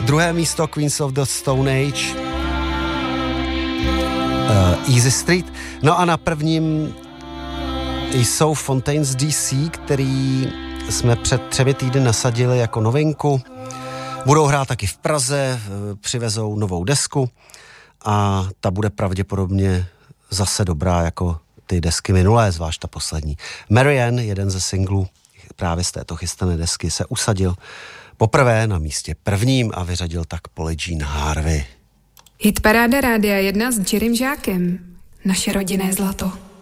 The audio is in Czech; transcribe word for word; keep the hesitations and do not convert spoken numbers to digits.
druhé místo Queens of the Stone Age, uh, Easy Street. No a na prvním jsou Fontaines D C, který jsme před třemi týdny nasadili jako novinku. Budou hrát taky v Praze, přivezou novou desku a ta bude pravděpodobně zase dobrá jako ty desky minulé, zvlášť ta poslední. Marianne, jeden ze singlů právě z této chystané desky, se usadil poprvé na místě prvním a vyřadil tak Polly Jean Harvey. Hitparáda Rádia jedna s Jerrym Žákem. Naše rodinné zlato.